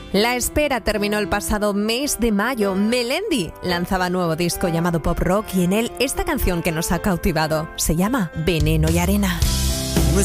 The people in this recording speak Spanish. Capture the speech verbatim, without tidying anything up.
La espera terminó el pasado mes de mayo. Melendi lanzaba nuevo disco llamado Pop Rock y en él esta canción que nos ha cautivado se llama Veneno y Arena.